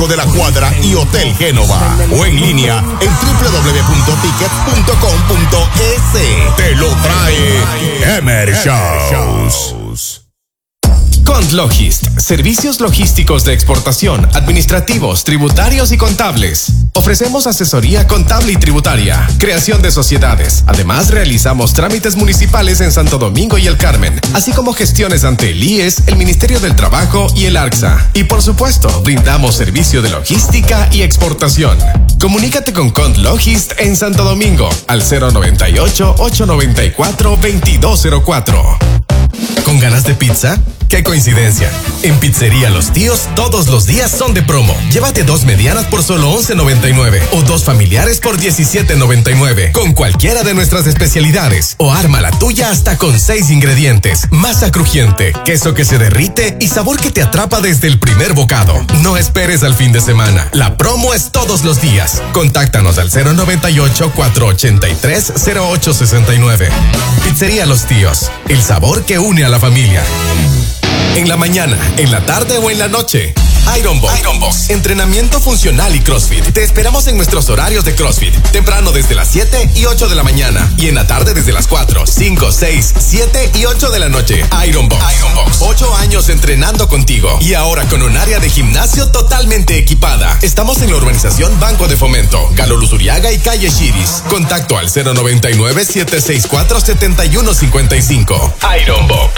de la Cuadra y Hotel Génova. O en línea en www.tickets.com.es. Te lo trae Emer Shows. Contlogist, servicios logísticos de exportación, administrativos, tributarios y contables. Ofrecemos asesoría contable y tributaria, creación de sociedades. Además, realizamos trámites municipales en Santo Domingo y El Carmen, así como gestiones ante el IES, el Ministerio del Trabajo y el ARCSA. Y por supuesto, brindamos servicio de logística y exportación. Comunícate con Contlogist en Santo Domingo al 098-894-2204. ¿Con ganas de pizza? ¡Qué coincidencia! En Pizzería Los Tíos, todos los días son de promo. Llévate 2 medianas por solo $11.99 o 2 familiares por $17.99 con cualquiera de nuestras especialidades. O arma la tuya hasta con 6 ingredientes. Masa crujiente, queso que se derrite y sabor que te atrapa desde el primer bocado. No esperes al fin de semana. La promo es todos los días. Contáctanos al 098-483-0869. Pizzería Los Tíos, el sabor que une a la familia. En la mañana, en la tarde o en la noche. Ironbox. Entrenamiento funcional y CrossFit. Te esperamos en nuestros horarios de CrossFit. Temprano desde las 7 y 8 de la mañana. Y en la tarde desde las 4, 5, 6, 7 y 8 de la noche. Ironbox. 8 años entrenando contigo. Y ahora con un área de gimnasio totalmente equipada. Estamos en la urbanización Banco de Fomento, Galo Luzuriaga y Calle Chiris. Contacto al 099-764-7155. Ironbox.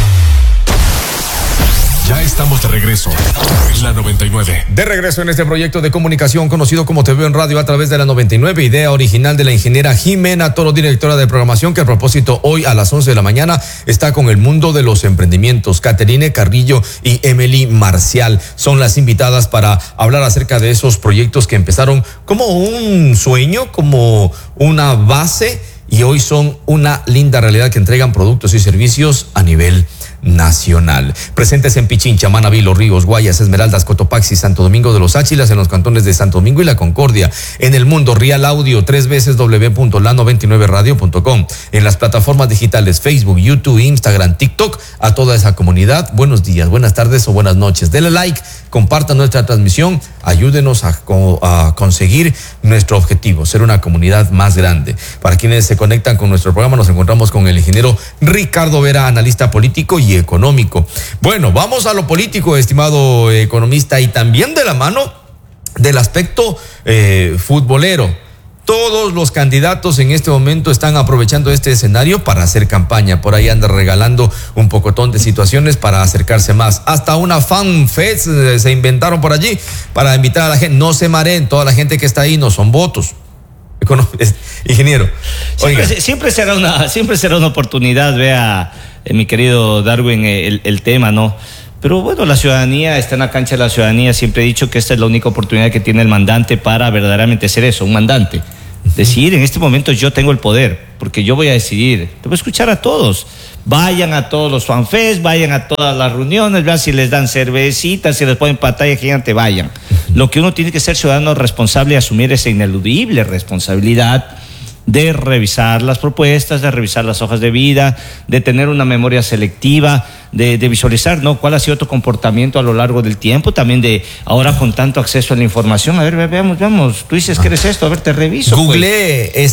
Ya estamos de regreso en la 99. De regreso en este proyecto de comunicación conocido como Te Veo en Radio a través de la 99, idea original de la ingeniera Jimena Toro, directora de programación, que a propósito hoy a las 11 de la mañana está con el mundo de los emprendimientos. Caterine Carrillo y Emily Marcial son las invitadas para hablar acerca de esos proyectos que empezaron como un sueño, como una base, y hoy son una linda realidad que entregan productos y servicios a nivel nacional. Presentes en Pichincha, Manabí, Los Ríos, Guayas, Esmeraldas, Cotopaxi, Santo Domingo de los Áchilas, en los cantones de Santo Domingo y La Concordia. En el mundo, Real Audio, www.la99radio.com. En las plataformas digitales Facebook, YouTube, Instagram, TikTok. A toda esa comunidad, buenos días, buenas tardes o buenas noches. Denle like, compartan nuestra transmisión, ayúdenos a conseguir nuestro objetivo, ser una comunidad más grande. Para quienes se conectan con nuestro programa, nos encontramos con el ingeniero Ricardo Vera, analista político y económico. Bueno, vamos a lo político, estimado economista, y también de la mano del aspecto futbolero. Todos los candidatos en este momento están aprovechando este escenario para hacer campaña. Por ahí anda regalando un pocotón de situaciones para acercarse más. Hasta una fan fest se inventaron por allí para invitar a la gente. No se mareen, toda la gente que está ahí no son votos. Ingeniero. Siempre será una oportunidad, vea, mi querido Darwin, el tema, ¿no? Pero bueno, la ciudadanía está en la cancha de la ciudadanía. Siempre he dicho que esta es la única oportunidad que tiene el mandante para verdaderamente ser eso, un mandante. Decidir, en este momento yo tengo el poder, porque yo voy a decidir. Te voy a escuchar a todos. Vayan a todos los fanfests, vayan a todas las reuniones, vean si les dan cervecitas, si les ponen pantalla gigante, vayan. Lo que uno tiene que ser ciudadano responsable y asumir esa ineludible responsabilidad de revisar las propuestas, de revisar las hojas de vida, de tener una memoria selectiva, de visualizar, ¿no?, cuál ha sido tu comportamiento a lo largo del tiempo, también de ahora con tanto acceso a la información. A ver, veamos, tú dices que eres esto, a ver, te reviso. Google, pues.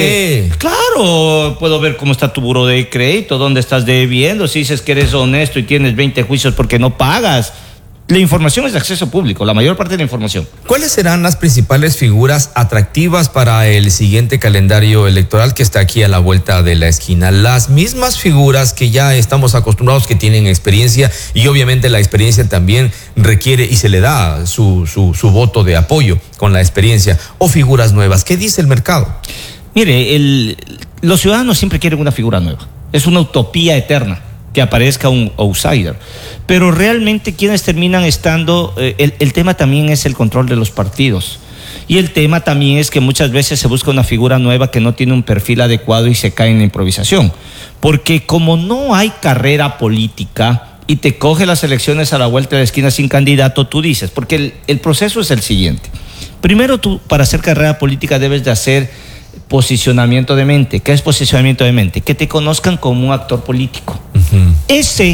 Claro, puedo ver cómo está tu buró de crédito, dónde estás debiendo, si dices que eres honesto y tienes 20 juicios porque no pagas. La información es de acceso público, la mayor parte de la información. ¿Cuáles serán las principales figuras atractivas para el siguiente calendario electoral que está aquí a la vuelta de la esquina? Las mismas figuras que ya estamos acostumbrados, que tienen experiencia, y obviamente la experiencia también requiere y se le da su voto de apoyo con la experiencia, o figuras nuevas. ¿Qué dice el mercado? Mire, los ciudadanos siempre quieren una figura nueva. Es una utopía eterna que aparezca un outsider, pero realmente quienes terminan estando, el tema también es el control de los partidos, y el tema también es que muchas veces se busca una figura nueva que no tiene un perfil adecuado y se cae en la improvisación, porque como no hay carrera política y te coge las elecciones a la vuelta de la esquina sin candidato, tú dices, porque el proceso es el siguiente: primero tú, para hacer carrera política, debes de hacer posicionamiento de mente. ¿Qué es posicionamiento de mente? Que te conozcan como un actor político. Ese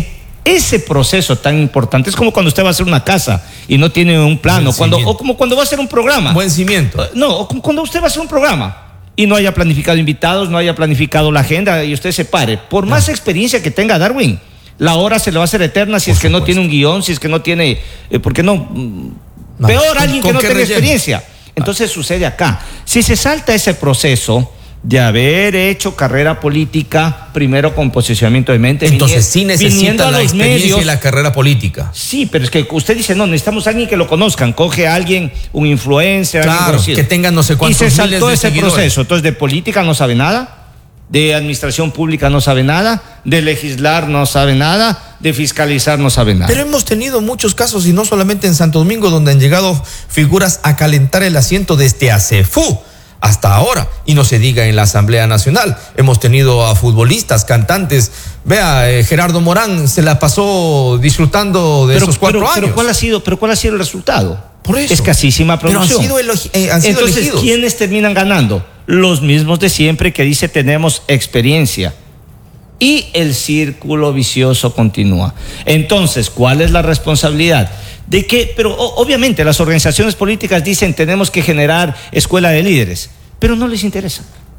Ese proceso tan importante es como cuando usted va a hacer una casa y no tiene un plano, o como cuando va a hacer un programa. Buen cimiento. No, o como cuando usted va a hacer un programa y no haya planificado invitados, no haya planificado la agenda y usted se pare. Por más experiencia que tenga Darwin, la hora se le va a hacer eterna si es que no tiene un guión, si es que no tiene... ¿Por qué no? Peor alguien que no tenga experiencia. Entonces sucede acá. Si se salta ese proceso de haber hecho carrera política, primero con posicionamiento de mente. Entonces sí necesita la experiencia medios, y la carrera política. Sí, pero es que usted dice, no, necesitamos a alguien que lo conozcan. Coge a alguien, un influencer, claro, alguien conocido. Que tenga no sé cuántos miles de seguidores. Y se saltó ese proceso. Entonces de política no sabe nada, de administración pública no sabe nada, de legislar no sabe nada, de fiscalizar no sabe nada. Pero hemos tenido muchos casos, y no solamente en Santo Domingo, donde han llegado figuras a calentar el asiento desde ACEFU hasta ahora, y no se diga en la Asamblea Nacional. Hemos tenido a futbolistas, cantantes. Vea, Gerardo Morán se la pasó disfrutando de esos 4 años. Pero ¿cuál ha sido el resultado? Por eso. Escasísima producción. Pero han sido Entonces, elegidos. ¿quiénes terminan ganando? Los mismos de siempre que dice tenemos experiencia. Y el círculo vicioso continúa. Entonces, ¿cuál es la responsabilidad? De que, pero obviamente las organizaciones políticas dicen tenemos que generar escuela de líderes, pero no les interesa.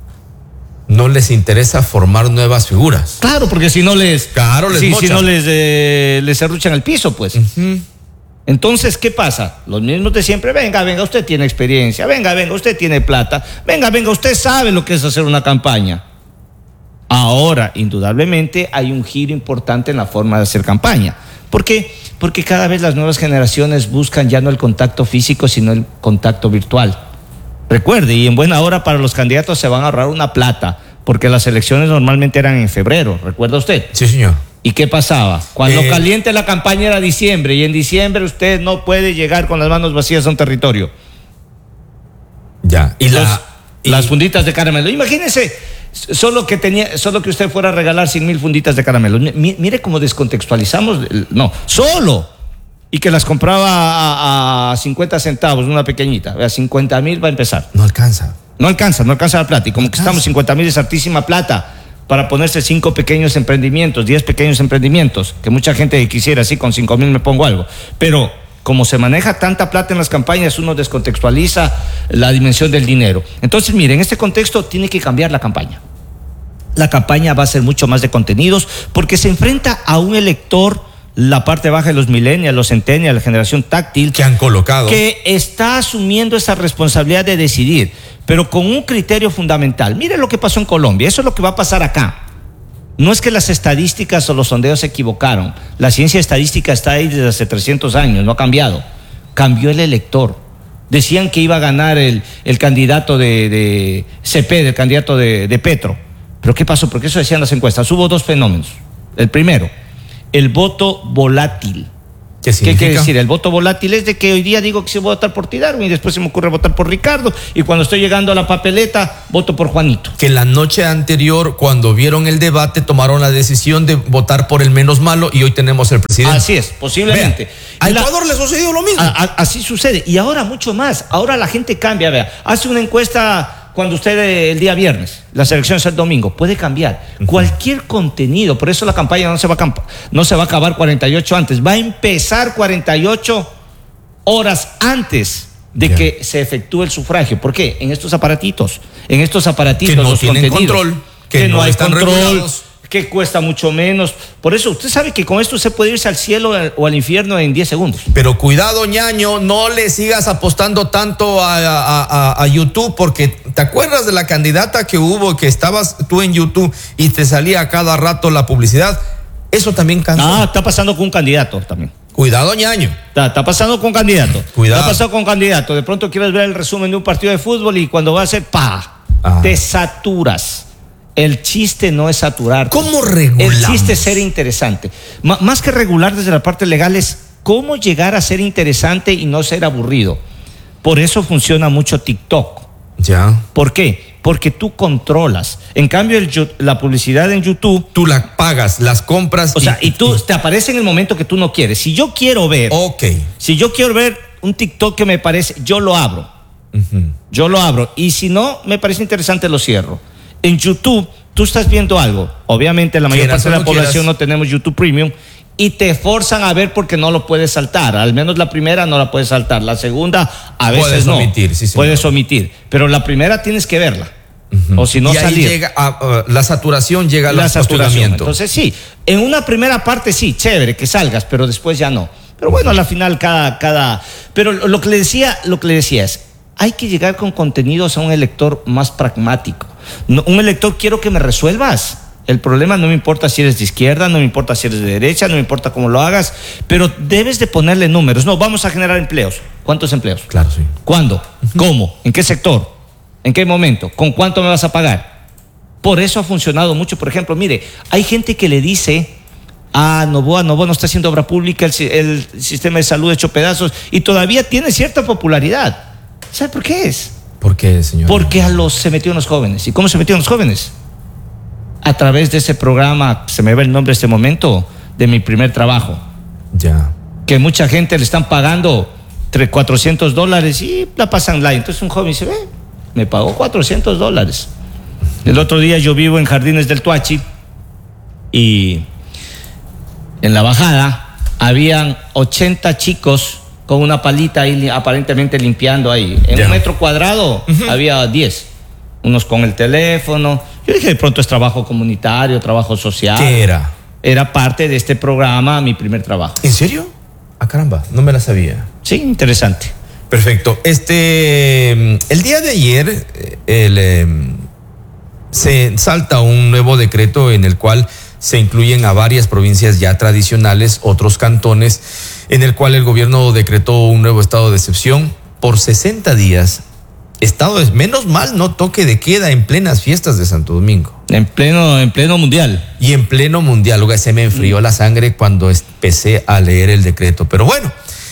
No les interesa formar nuevas figuras. Claro, porque si no les... Claro, les mochan. Si no les serruchan el piso, pues. Uh-huh. Entonces, ¿qué pasa? Los mismos de siempre, venga, usted tiene experiencia, venga, usted tiene plata, venga, usted sabe lo que es hacer una campaña. Ahora, indudablemente, hay un giro importante en la forma de hacer campaña. ¿Por qué? Porque cada vez las nuevas generaciones buscan ya no el contacto físico, sino el contacto virtual. Recuerde, y en buena hora para los candidatos se van a ahorrar una plata, porque las elecciones normalmente eran en febrero, ¿recuerda usted? Sí, señor. ¿Y qué pasaba? Cuando caliente la campaña era diciembre, y en diciembre usted no puede llegar con las manos vacías a un territorio. Ya. Las funditas de caramelo. Imagínese, solo que usted fuera a regalar 100,000 funditas de caramelo. Mire cómo descontextualizamos. No, solo. Y que las compraba a 50 centavos, una pequeñita. A 50,000 va a empezar. No alcanza la plata. Y como que estamos 50,000 es hartísima plata para ponerse 5 pequeños emprendimientos, 10 pequeños emprendimientos, que mucha gente quisiera, así con 5,000 me pongo algo. Pero como se maneja tanta plata en las campañas, uno descontextualiza la dimensión del dinero. Entonces, mire, en este contexto tiene que cambiar la campaña. La campaña va a ser mucho más de contenidos, porque se enfrenta a un elector, la parte baja de los millennials, los centennials, la generación táctil, que han colocado, que está asumiendo esa responsabilidad de decidir, pero con un criterio fundamental. Mire lo que pasó en Colombia, eso es lo que va a pasar acá. No es que las estadísticas o los sondeos se equivocaron. La ciencia estadística está ahí desde hace 300 años, no ha cambiado. Cambió el elector. Decían que iba a ganar el candidato de Cepeda, el candidato de Petro. ¿Pero qué pasó? Porque eso decían las encuestas. Hubo 2 fenómenos. El primero, el voto volátil. ¿Qué quiere decir? El voto volátil es de que hoy día digo que sí voy a votar por ti, Darwin, y después se me ocurre votar por Ricardo, y cuando estoy llegando a la papeleta, voto por Juanito. Que la noche anterior, cuando vieron el debate, tomaron la decisión de votar por el menos malo, y hoy tenemos el presidente. Así es, posiblemente. A Ecuador le sucedió lo mismo. Así sucede, y ahora mucho más. Ahora la gente cambia, vea, hace una encuesta cuando usted el día viernes, las elecciones el domingo, puede cambiar. Cualquier contenido, por eso la campaña no se va a acabar 48 antes, va a empezar 48 horas antes de que se efectúe el sufragio. ¿Por qué? En estos aparatitos que no los tienen contenidos, control, que no hay están control, regulados, que cuesta mucho menos. Por eso usted sabe que con esto usted puede irse al cielo o al infierno en 10 segundos. Pero cuidado, ñaño, no le sigas apostando tanto a YouTube, porque ¿te acuerdas de la candidata que hubo, que estabas tú en YouTube y te salía a cada rato la publicidad? Eso también cansó. Está pasando con un candidato también. Cuidado, ñaño. Está pasando con candidato. Cuidado. Está pasando con candidato. De pronto quieres ver el resumen de un partido de fútbol y cuando va a ser te saturas. El chiste no es saturar. ¿Cómo regulamos? El chiste es ser interesante. Más que regular desde la parte legal es cómo llegar a ser interesante y no ser aburrido. Por eso funciona mucho TikTok. Ya. ¿Por qué? Porque tú controlas. En cambio, la publicidad en YouTube, tú la pagas, las compras. Y tú te aparece en el momento que tú no quieres. Si yo quiero ver, si yo quiero ver un TikTok que me parece, yo lo abro. Yo lo abro. Y si no me parece interesante, lo cierro. En YouTube, tú estás viendo algo. Obviamente, la mayor parte de la población no tenemos YouTube Premium. y te forzan a ver porque no lo puedes saltar. Al menos la primera no la puedes saltar. La segunda a veces puedes no. Omitir, sí, puedes omitir. Pero la primera tienes que verla. O si no, y ahí salir. llega la saturación, llega al hostigamiento. Entonces sí, en una primera parte sí, chévere que salgas, pero después ya no. Pero bueno, a la final pero lo que le decía es, hay que llegar con contenidos a un elector más pragmático. No, un elector, quiero que me resuelvas el problema, no me importa si eres de izquierda, no me importa si eres de derecha, no me importa cómo lo hagas, pero debes de ponerle números. No, vamos a generar empleos. ¿Cuántos empleos? Claro, sí. ¿Cuándo? ¿Cómo? ¿En qué sector? ¿En qué momento? ¿Con cuánto me vas a pagar? Por eso ha funcionado mucho. Por ejemplo, mire, hay gente que le dice a Novoa no está haciendo obra pública, el sistema de salud hecho pedazos, y todavía tiene cierta popularidad. ¿Sabe por qué es? ¿Por qué, señor? Porque se metió en los jóvenes. ¿Y cómo se metió en los jóvenes? A través de ese programa, se me va el nombre en este momento, de Mi Primer Trabajo. Ya. Que mucha gente le están pagando $400 y la pasan live. Entonces un joven dice, me pagó $400. El otro día yo vivo en Jardines del Tuachi y en la bajada habían 80 chicos con una palita ahí aparentemente limpiando ahí. En un metro cuadrado había 10. Unos con el teléfono. Yo dije, de pronto es trabajo comunitario, trabajo social. ¿Qué era? Era parte de este programa, Mi Primer Trabajo. ¿En serio? Ah, caramba, no me la sabía. Sí, interesante. Perfecto. El día de ayer se salta un nuevo decreto en el cual se incluyen a varias provincias ya tradicionales, otros cantones, en el cual el gobierno decretó un nuevo estado de excepción por 60 días. Menos mal, no toque de queda en plenas fiestas de Santo Domingo. En pleno mundial. Y en pleno mundial. Oiga, se me enfrió la sangre cuando empecé a leer el decreto. Pero bueno,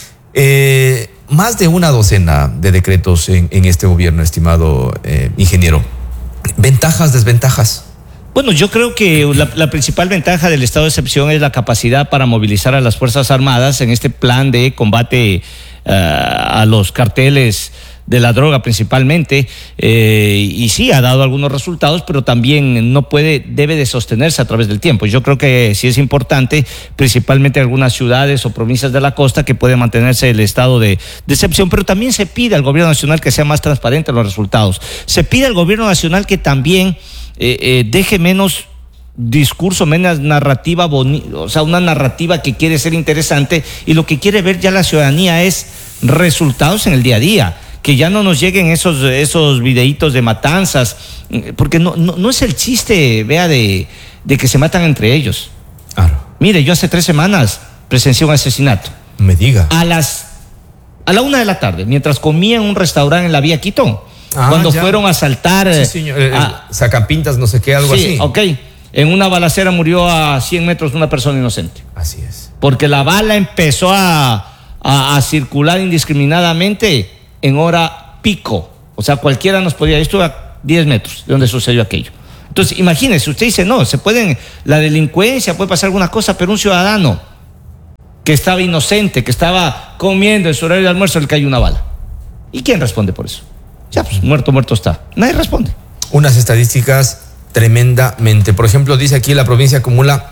más de una docena de decretos en este gobierno, estimado ingeniero. ¿Ventajas, desventajas? Bueno, yo creo que la principal ventaja del estado de excepción es la capacidad para movilizar a las Fuerzas Armadas en este plan de combate a los carteles de la droga principalmente, y sí ha dado algunos resultados, pero también debe de sostenerse a través del tiempo. Yo creo que sí es importante, principalmente en algunas ciudades o provincias de la costa, que puede mantenerse el estado de excepción, pero también se pide al gobierno nacional que sea más transparente en los resultados. Se pide al gobierno nacional que también deje menos discurso, menos narrativa bonita, o sea, una narrativa que quiere ser interesante, y lo que quiere ver ya la ciudadanía es resultados en el día a día. Que ya no nos lleguen esos videitos de matanzas, porque no es el chiste, vea, de que se matan entre ellos. Claro. Mire, yo hace 3 semanas presencié un asesinato. Me diga. A la 1:00 p.m, mientras comía en un restaurante en la vía Quito, cuando fueron a asaltar. Sí, señor. Sacapintas, no sé qué, algo así. Sí, ok. En una balacera murió a 100 metros una persona inocente. Así es. Porque la bala empezó a circular indiscriminadamente en hora pico. O sea, cualquiera nos podía. Esto a 10 metros de donde sucedió aquello. Entonces, imagínese, usted dice, no, la delincuencia puede pasar alguna cosa, pero un ciudadano que estaba inocente, que estaba comiendo en su horario de almuerzo, le cayó una bala. ¿Y quién responde por eso? Ya, pues, muerto está. Nadie responde. Unas estadísticas tremendamente. Por ejemplo, dice aquí la provincia acumula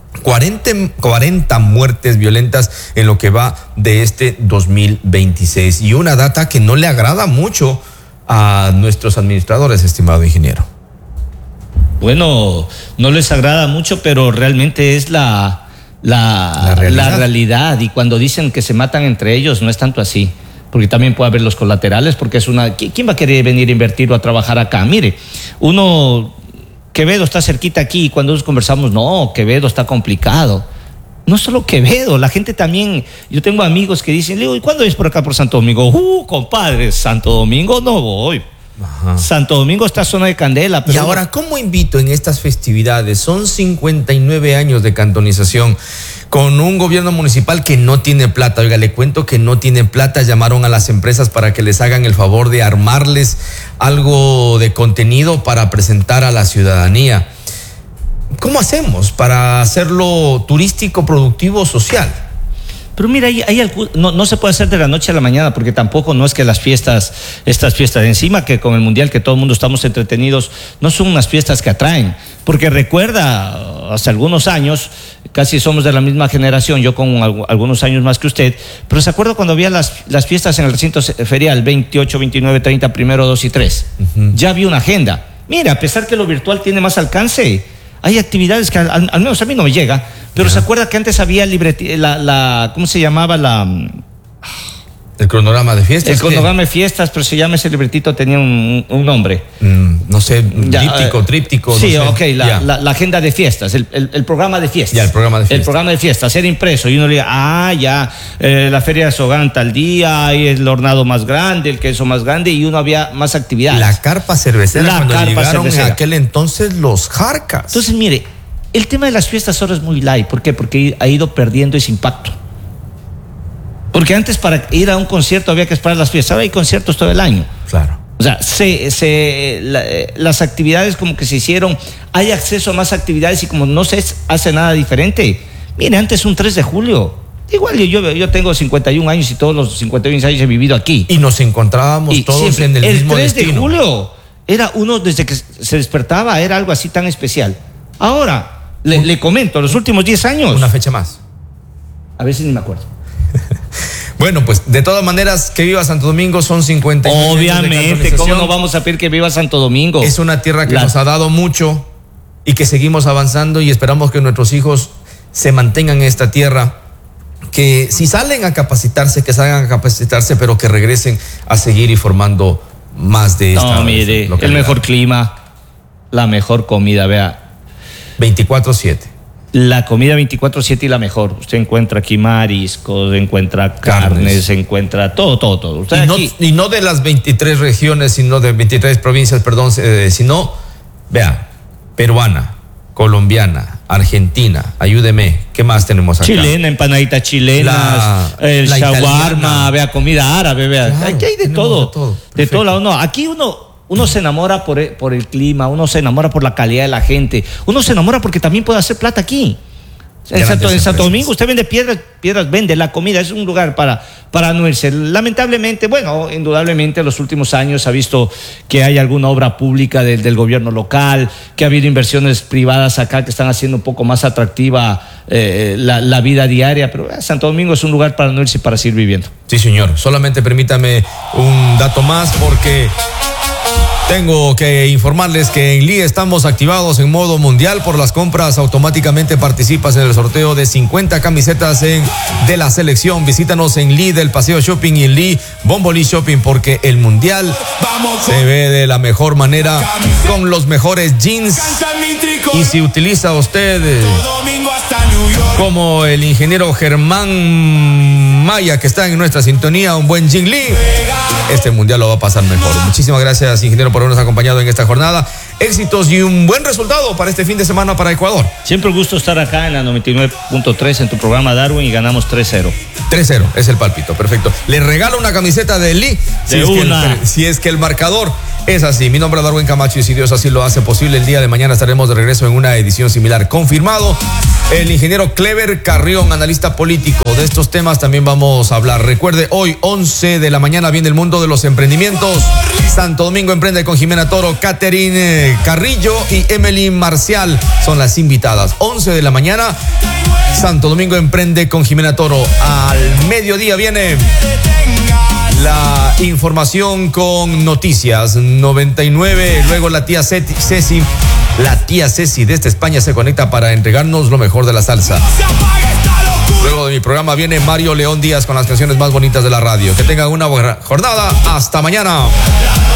40 muertes violentas en lo que va de este 2026. Y una data que no le agrada mucho a nuestros administradores, estimado ingeniero. Bueno, no les agrada mucho, pero realmente es la realidad. Y cuando dicen que se matan entre ellos, no es tanto así. Porque también puede haber los colaterales, porque ¿quién va a querer venir a invertir o a trabajar acá? Mire, Quevedo está cerquita aquí, y cuando nos conversamos, no, Quevedo está complicado. No solo Quevedo, la gente también. Yo tengo amigos que dicen, le digo, ¿y cuándo es por acá por Santo Domingo? Compadre, Santo Domingo no voy. Ajá. Santo Domingo está zona de candela. Pero y ahora, ¿cómo invito en estas festividades? Son 59 años de cantonización con un gobierno municipal que no tiene plata. Oiga, le cuento que no tiene plata. Llamaron a las empresas para que les hagan el favor de armarles algo de contenido para presentar a la ciudadanía. ¿Cómo hacemos para hacerlo turístico, productivo, social? Pero mira, no se puede hacer de la noche a la mañana, porque tampoco no es que estas fiestas encima, que con el Mundial, que todo el mundo estamos entretenidos, no son unas fiestas que atraen. Porque recuerda, hace algunos años, casi somos de la misma generación, yo con algunos años más que usted, pero ¿se acuerda cuando había las fiestas en el recinto ferial, 28, 29, 30, 1, 2 y 3? Ya había una agenda. Mira, a pesar que lo virtual tiene más alcance, hay actividades que al menos a mí no me llega, pero ¿se acuerda que antes había ¿cómo se llamaba el cronograma de fiestas? El cronograma de fiestas, pero se llama ese libretito, tenía un nombre. No sé, tríptico. Sí, no sé. ok, la agenda de fiestas, el programa de fiestas. Ya, el programa de fiestas. El programa de fiestas, era impreso y uno le diga, la feria de Sogán tal día, y el hornado más grande, el queso más grande, y uno había más actividades. La carpa cervecera, llegaron en aquel entonces los jarcas. Entonces, mire, el tema de las fiestas ahora es muy light. ¿Por qué? Porque ha ido perdiendo ese impacto. Porque antes para ir a un concierto había que esperar las fiestas. Ahora hay conciertos todo el año. Claro. O sea, las actividades como que se hicieron, hay acceso a más actividades y como no se hace nada diferente. Mire, antes un 3 de julio. Igual yo tengo 51 años y todos los 51 años he vivido aquí. Y nos encontrábamos todos siempre, en el mismo destino. El 3 de julio era uno desde que se despertaba, era algo así tan especial. Ahora, le comento, los últimos 10 años. Una fecha más. A veces ni me acuerdo. Bueno, pues de todas maneras, que viva Santo Domingo, son 50 años. Obviamente, ¿cómo no vamos a pedir que viva Santo Domingo? Es una tierra que nos ha dado mucho y que seguimos avanzando y esperamos que nuestros hijos se mantengan en esta tierra, que si salen a capacitarse, que salgan a capacitarse, pero que regresen a seguir y formando más de esta. No, mire, el mejor clima, la mejor comida, vea. 24/7. La comida 24/7 y la mejor. Usted encuentra aquí mariscos, encuentra carnes, encuentra todo. Usted y no de las 23 regiones, sino de 23 provincias, perdón, sino, vea, peruana, colombiana, argentina, ayúdeme, ¿qué más tenemos acá? Chilena, empanadita chilena, el shawarma, vea, comida árabe, vea. Claro, aquí hay de todo. De todo lado. No, aquí uno se enamora por el clima, uno se enamora por la calidad de la gente, uno se enamora porque también puede hacer plata aquí. En Santo Domingo usted vende piedras, vende la comida, es un lugar para no irse. Lamentablemente, indudablemente en los últimos años ha visto que hay alguna obra pública del gobierno local, que ha habido inversiones privadas acá que están haciendo un poco más atractiva la vida diaria, pero Santo Domingo es un lugar para no irse y para seguir viviendo. Sí, señor. Solamente permítame un dato más porque tengo que informarles que en Lee estamos activados en modo mundial. Por las compras automáticamente participas en el sorteo de 50 camisetas de la selección. Visítanos en Lee del Paseo Shopping y en Lee Bombolí Shopping, porque el mundial se ve de la mejor manera con los mejores jeans. Y si utiliza usted como el ingeniero Germán Maya, que está en nuestra sintonía, un buen Jean Lee, este mundial lo va a pasar mejor. Muchísimas gracias, ingeniero, por habernos acompañado en esta jornada. Éxitos y un buen resultado para este fin de semana para Ecuador. Siempre un gusto estar acá en la 99.3 en tu programa, Darwin, y ganamos 3-0. 3-0 es el pálpito, perfecto. Le regalo una camiseta de Lee si es que el marcador es así. Mi nombre es Darwin Camacho y si Dios así lo hace posible, el día de mañana estaremos de regreso en una edición similar. Confirmado el ingeniero Clever Carrión, analista político. De estos temas también vamos a hablar. Recuerde, hoy 11 de la mañana viene el mundo de los emprendimientos. Santo Domingo Emprende con Jimena Toro, Catherine Carrillo y Emily Marcial son las invitadas. 11 de la mañana, Santo Domingo Emprende con Jimena Toro. Al mediodía viene la información con noticias 99. Luego la tía Ceci desde España se conecta para entregarnos lo mejor de la salsa. Luego de mi programa viene Mario León Díaz con las canciones más bonitas de la radio. Que tengan una buena jornada. Hasta mañana.